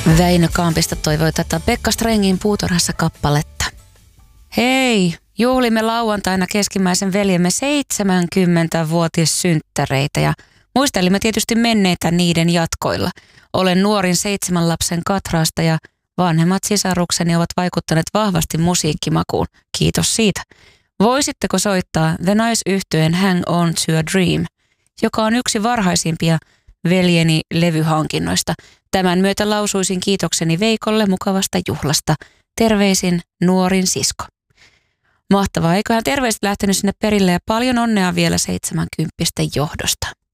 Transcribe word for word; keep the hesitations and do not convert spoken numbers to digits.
Väinö Kampista toivoi tätä Pekka Strengin Puutarhassa kappaletta. Hei, juhlimme lauantaina keskimmäisen veljemme seitsemänkymmentävuotissynttäreitä ja muistelimme tietysti menneitä niiden jatkoilla. Olen nuorin seitsemän lapsen Katraasta ja vanhemmat sisarukseni ovat vaikuttaneet vahvasti musiikkimakuun. Kiitos siitä. Voisitteko soittaa The Nice-yhtyeen Hang On to a Dream, joka on yksi varhaisimpia veljeni levyhankinnoista. Tämän myötä lausuisin kiitokseni Veikolle mukavasta juhlasta. Terveisin nuorin sisko. Mahtavaa, eiköhän terveiset lähtenyt sinne perille ja paljon onnea vielä seitsemänkymppisten johdosta.